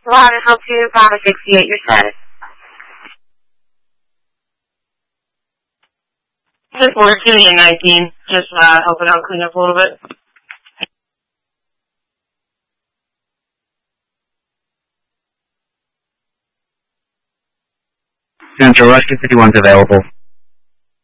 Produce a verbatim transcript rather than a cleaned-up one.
Well, how to help you five sixty-eight your status? Just fourteen and nineteen. Just uh, helping out clean up a little bit. Central Rescue fifty-one's available.